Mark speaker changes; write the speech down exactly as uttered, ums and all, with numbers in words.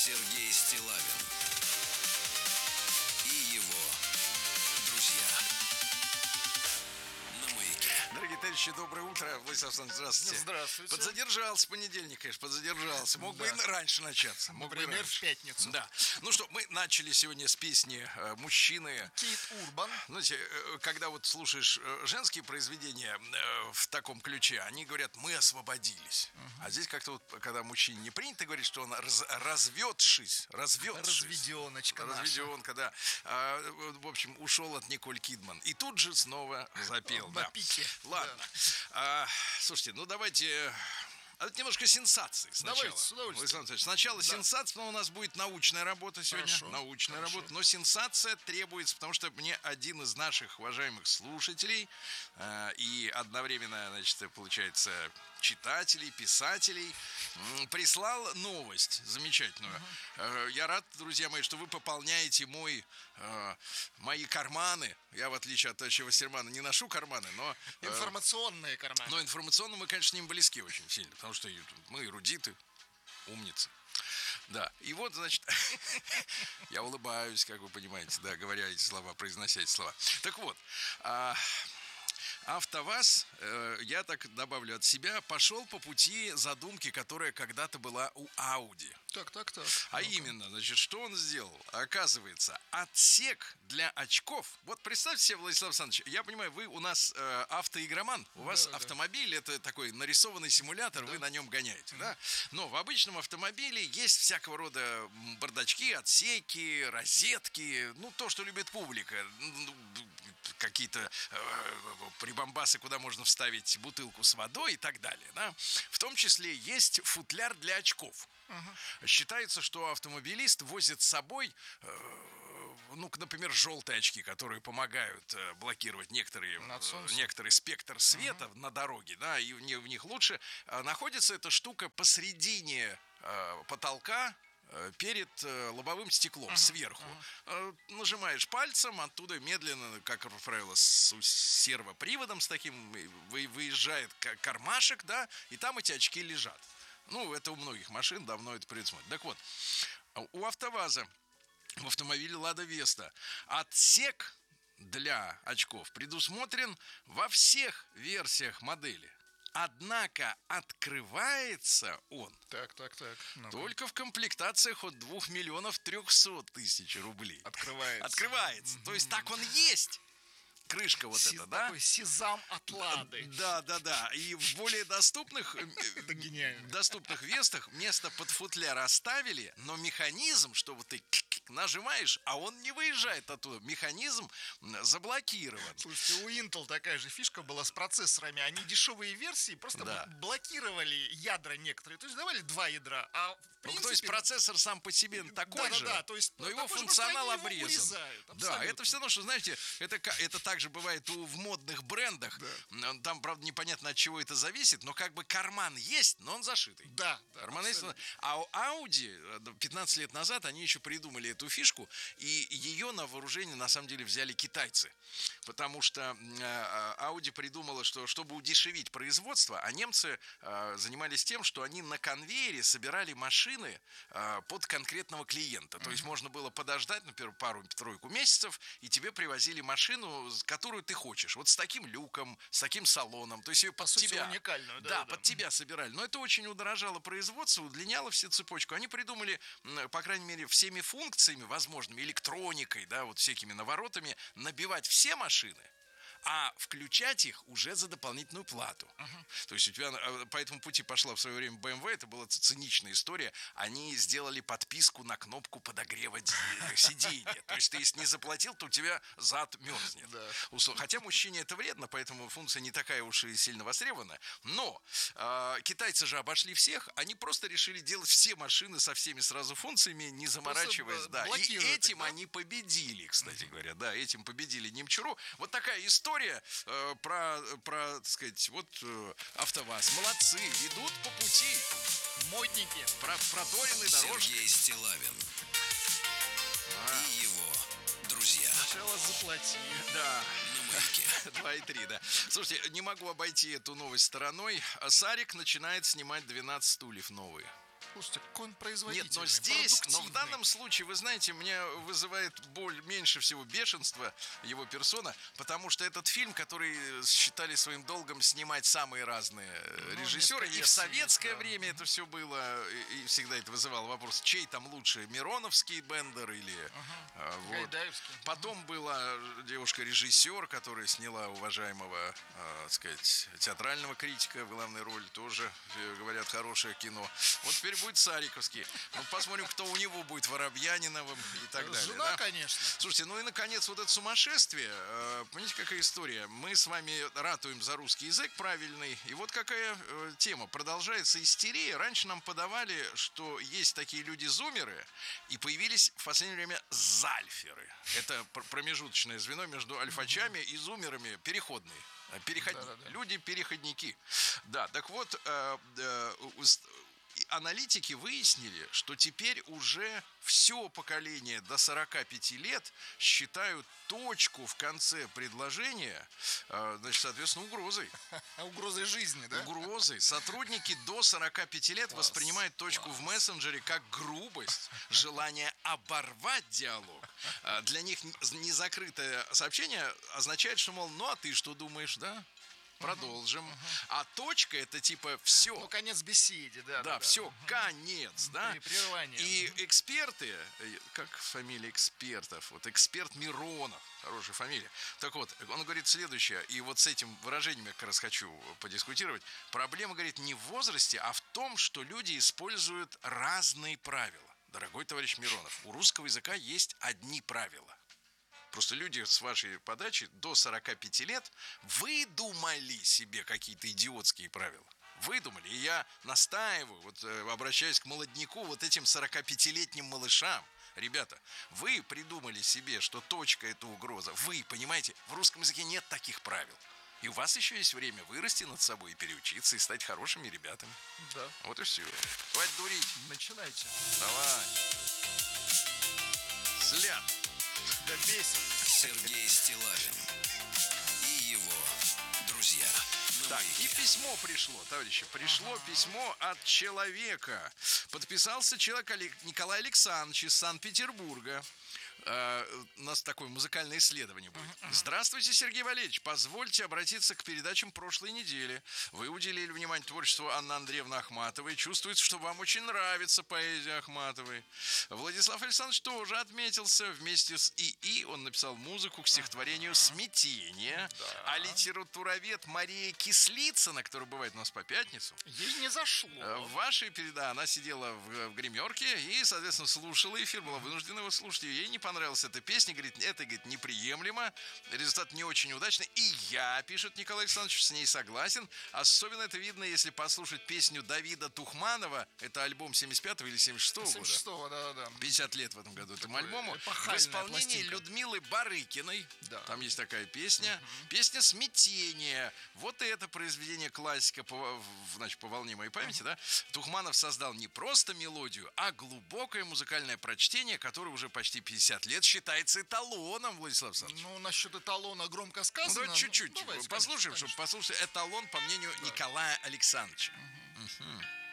Speaker 1: Сергей Стиллавин и его друзья на Маяке.
Speaker 2: Дорогие товарищи, доброе утро. Владислав Александрович, здравствуйте.
Speaker 3: Здравствуйте.
Speaker 2: Подзадержался понедельник, конечно, подзадержался. Мог
Speaker 3: Да.
Speaker 2: бы и раньше начаться. Мог бы и
Speaker 3: Например,
Speaker 2: раньше.
Speaker 3: в пятницу.
Speaker 2: Да. Ну что, мы начали сегодня с песни э, «Мужчины».
Speaker 3: Кейт Урбан.
Speaker 2: Знаете, э, когда вот слушаешь э, женские произведения э, в таком ключе, они говорят: мы освободились. А здесь как-то вот, когда мужчине не принято говорить, что он раз, разведшись, разведшись.
Speaker 3: Разведеночка наша.
Speaker 2: Разведенка, да. А, в общем, ушел от Николь Кидман. И тут же снова запел.
Speaker 3: На
Speaker 2: Да.
Speaker 3: пике.
Speaker 2: Ладно. А, слушайте, ну давайте... А это немножко сенсации сначала.
Speaker 3: Давайте, с удовольствием.
Speaker 2: Владислав Александрович, сначала
Speaker 3: Да.
Speaker 2: сенсация, но у нас будет научная работа сегодня.
Speaker 3: Хорошо,
Speaker 2: Научная
Speaker 3: хорошо.
Speaker 2: работа. Но сенсация требуется, потому что мне один из наших уважаемых слушателей э, и одновременно, значит, получается, читателей, писателей м, прислал новость замечательную. Э, я рад, друзья мои, что вы пополняете мой, э, мои карманы. Я, в отличие от товарища Вассермана, не ношу карманы, но... э,
Speaker 3: Информационные карманы.
Speaker 2: но информационно мы, конечно, с ним близки очень сильно, потому что мы эрудиты, умницы. Да, и вот, значит, я улыбаюсь, как вы понимаете, да, говоря эти слова, произнося эти слова. Так вот, а, АвтоВАЗ, э, я так добавлю от себя, пошел по пути задумки, которая когда-то была у Audi.
Speaker 3: Так, так, так.
Speaker 2: А именно, значит, что он сделал? Оказывается, отсек для очков. Вот представьте себе, Владислав Александрович, я понимаю, вы у нас э, автоигроман, у вас
Speaker 3: Да, да.
Speaker 2: автомобиль, это такой нарисованный симулятор, вы на нем гоняете, да? Но в обычном автомобиле есть всякого рода м, бардачки, отсеки, розетки, ну, то, что любит публика. Ну, какие-то э, прибамбасы, куда можно вставить бутылку с водой и так далее, да? В том числе есть футляр для очков. Считается, что автомобилист возит с собой, э, ну, например, желтые очки, которые помогают э, блокировать некоторые,
Speaker 3: От
Speaker 2: э,
Speaker 3: солнца.
Speaker 2: некоторый спектр света на дороге, да, и в, не- в них лучше. А находится эта штука посредине э, потолка, э, перед э, лобовым стеклом, сверху. Э, нажимаешь пальцем, оттуда медленно, как правило, с сервоприводом с таким, вы- выезжает ка- кармашек, да, и там эти очки лежат. Ну, это у многих машин давно это предусмотрено. Так вот, у АвтоВАЗа в автомобиле «Лада Веста» отсек для очков предусмотрен во всех версиях модели. Однако открывается он
Speaker 3: Так, так, так. Ну-ка.
Speaker 2: только в комплектациях от двух миллионов трехсот тысяч рублей.
Speaker 3: Открывается.
Speaker 2: Открывается. То есть так он есть. Крышка вот
Speaker 3: Си-
Speaker 2: эта, да?
Speaker 3: Такой сезам от Лады.
Speaker 2: Да, да, да. И в более доступных, э,
Speaker 3: Это гениально.
Speaker 2: доступных вестах место под футляр оставили, но механизм, что вот ты нажимаешь, а он не выезжает оттуда. Механизм м, заблокирован.
Speaker 3: Слушайте, у Intel такая же фишка была с процессорами. Они дешевые версии просто
Speaker 2: Да.
Speaker 3: бл- блокировали ядра некоторые. То есть давали два ядра, а в
Speaker 2: Ну,
Speaker 3: принципе...
Speaker 2: то есть процессор сам по себе такой
Speaker 3: Да,
Speaker 2: же,
Speaker 3: да, да, то есть
Speaker 2: но его
Speaker 3: такой же,
Speaker 2: функционал
Speaker 3: просто они его
Speaker 2: обрезан.
Speaker 3: урезают,
Speaker 2: Да,
Speaker 3: абсолютно.
Speaker 2: это все равно, что, знаете, это, ка- это также бывает у, в модных брендах. М, Там, правда, непонятно, от чего это зависит, но как бы карман есть, но он зашитый.
Speaker 3: Да, да,
Speaker 2: Карман есть,
Speaker 3: абсолютно.
Speaker 2: а у Audi э, пятнадцать лет назад они еще придумали эту фишку, и ее на вооружение на самом деле взяли китайцы. Потому что м, э, Audi придумала, что чтобы удешевить производство, а немцы э, занимались тем, что они на конвейере собирали машины э, под конкретного клиента. То есть можно было подождать, например, пару-тройку месяцев, и тебе привозили машину, с- которую ты хочешь. Вот с таким люком, с таким салоном. То есть ее под
Speaker 3: сути,
Speaker 2: тебя.
Speaker 3: уникальную, да,
Speaker 2: Да,
Speaker 3: да.
Speaker 2: под тебя собирали. Но это очень удорожало производство, удлиняло всю цепочку. Они придумали, м, по крайней мере, всеми функциями возможными, электроникой, да, вот всякими наворотами, набивать все машины, а включать их уже за дополнительную плату. То есть у тебя э, по этому пути пошла в свое время бэ эм вэ, это была ц- циничная история. Они сделали подписку на кнопку подогрева ди- сиденья. То есть ты если не заплатил, то у тебя зад мерзнет.
Speaker 3: Да.
Speaker 2: Услов- Хотя мужчине это вредно, поэтому функция не такая уж и сильно востребована. Но э, китайцы же обошли всех, они просто решили делать все машины со всеми сразу функциями, не заморачиваясь.
Speaker 3: б-
Speaker 2: Да. И
Speaker 3: блокируют их,
Speaker 2: этим
Speaker 3: да?
Speaker 2: они победили, кстати говоря. Да, этим победили немчуру. Вот такая история э, про, про, так сказать, вот э, АвтоВАЗ. Молодцы, идут по пути.
Speaker 3: Модники.
Speaker 2: Про, проторенные дорожки.
Speaker 1: Сергей Стиллавин
Speaker 2: А,
Speaker 1: и его друзья
Speaker 3: Сначала заплати.
Speaker 2: да.
Speaker 1: на Маяке.
Speaker 2: два и три, да. Слушайте, не могу обойти эту новость стороной. Сарик начинает снимать двенадцать стульев новые.
Speaker 3: Слушайте, какой он производительный,
Speaker 2: Нет, но здесь, но в
Speaker 3: продуктивный.
Speaker 2: данном случае, вы знаете, меня вызывает боль меньше всего бешенства его персона, потому что этот фильм, который считали своим долгом снимать самые разные
Speaker 3: Ну,
Speaker 2: режиссеры,
Speaker 3: несколько
Speaker 2: и в
Speaker 3: версий
Speaker 2: советское
Speaker 3: есть, да.
Speaker 2: время это все было, и, и всегда это вызывало вопрос, чей там лучше, Мироновский Бендер или а, вот.
Speaker 3: Гайдаевский.
Speaker 2: Потом была девушка-режиссер, которая сняла уважаемого, э, так сказать, театрального критика в главной роли. Тоже, э, говорят, хорошее кино. Вот теперь будет Сариковский. Вот посмотрим, кто у него будет, Воробьяниновым и так далее.
Speaker 3: Жена,
Speaker 2: да?
Speaker 3: конечно.
Speaker 2: Слушайте, ну и, наконец, вот это сумасшествие. Э, понимаете, какая история? Мы с вами ратуем за русский язык правильный. И вот какая э, тема. Продолжается истерия. Раньше нам подавали, что есть такие люди-зумеры, и появились в последнее время зальферы. Это пр- промежуточное звено между альфачами и зумерами, переходные. Э, переход-
Speaker 3: Да-да-да.
Speaker 2: Люди-переходники. Да, так вот, э, э, уст- и аналитики выяснили, что теперь уже все поколение до сорока пяти лет считают точку в конце предложения, э, значит, соответственно, угрозой.
Speaker 3: Угрозой жизни, да?
Speaker 2: Угрозой. Сотрудники до сорока пяти лет
Speaker 3: Класс,
Speaker 2: воспринимают точку
Speaker 3: класс.
Speaker 2: в мессенджере как грубость, желание оборвать диалог. А для них н- незакрытое сообщение означает, что, мол, ну а ты что думаешь, да? Продолжим. А точка это типа все.
Speaker 3: Ну, конец беседе, да.
Speaker 2: Да, все, конец, да.
Speaker 3: При- прерывание.
Speaker 2: И эксперты, э, как фамилия экспертов, вот эксперт Миронов, хорошая фамилия. Так вот, он говорит следующее, и вот с этим выражением я как раз хочу подискутировать. Проблема, говорит, не в возрасте, а в том, что люди используют разные правила. Дорогой товарищ Миронов, у русского языка есть одни правила. Просто люди с вашей подачи до сорока пяти лет выдумали себе какие-то идиотские правила. Выдумали. И я настаиваю, вот э, обращаясь к молодняку, вот этим сорокапятилетним малышам. Ребята, вы придумали себе, что точка – это угроза. Вы, понимаете, в русском языке нет таких правил. И у вас еще есть время вырасти над собой и переучиться, и стать хорошими ребятами.
Speaker 3: Да.
Speaker 2: Вот и все. Хватит дурить.
Speaker 3: Начинайте.
Speaker 2: Давай. Сляд.
Speaker 3: Да бесит.
Speaker 1: Сергей Стиллавин и его друзья. На
Speaker 2: Так, и
Speaker 1: маяке.
Speaker 2: письмо пришло, товарищи. Пришло письмо от человека. Подписался человек Олег- Николай Александрович из Санкт-Петербурга. Э, У нас такое музыкальное исследование будет. Здравствуйте, Сергей Валерьевич. Позвольте обратиться к передачам прошлой недели. Вы уделили внимание творчеству Анны Андреевны Ахматовой. Чувствуется, что вам очень нравится поэзия Ахматовой. Владислав Александрович тоже отметился. Вместе с ИИ он написал музыку к стихотворению «Смятение». А литературовед Мария Кислицына, которая бывает у нас по пятницам,
Speaker 3: Ей не зашло.
Speaker 2: Э, в вашей передаче она сидела в, в гримерке и, соответственно, слушала эфир, была вынуждена его слушать. Ей не понравилась эта песня, говорит, это, говорит, неприемлемо, результат не очень удачный. И я, пишет Николай Александрович, с ней согласен. Особенно это видно, если послушать песню Давида Тухманова. Это альбом семьдесят пятого или семьдесят шестого года.
Speaker 3: семьдесят шестого, да, да.
Speaker 2: пятьдесят лет в этом году этому альбому. В
Speaker 3: эпохальная
Speaker 2: исполнении
Speaker 3: пластинка.
Speaker 2: Людмилы Барыкиной.
Speaker 3: Да.
Speaker 2: Там есть такая песня. Песня «Смятение». Вот это произведение классика по, в- значит, по волне моей памяти, да? Тухманов создал не просто мелодию, а глубокое музыкальное прочтение, которое уже почти пятьдесят лет считается эталоном, Владислав Александрович.
Speaker 3: Ну, насчет эталона громко
Speaker 2: Ну,
Speaker 3: сказано.
Speaker 2: давайте чуть-чуть
Speaker 3: давайте,
Speaker 2: послушаем,
Speaker 3: конечно,
Speaker 2: чтобы послушать эталон, по мнению Николая Александровича. Мгм.